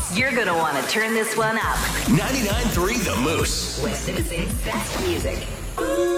You're going to want to turn this one up. 99.3 The Moose. West Tennessee best music.